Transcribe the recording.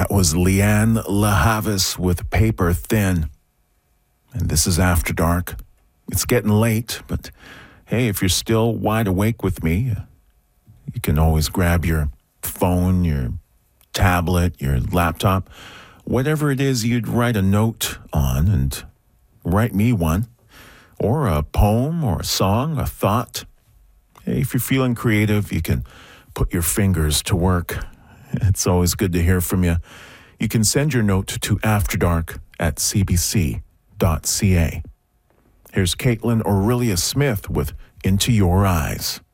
That was Leanne LaHavis with Paper Thin. And this is After Dark. It's getting late, but hey, if you're still wide awake with me, you can always grab your phone, your tablet, your laptop, whatever it is you'd write a note on, and write me one, or a poem or a song, a thought. Hey, if you're feeling creative, you can put your fingers to work. It's always good to hear from you. You can send your note to afterdark@cbc.ca. Here's Caitlin Aurelia Smith with Into Your Eyes.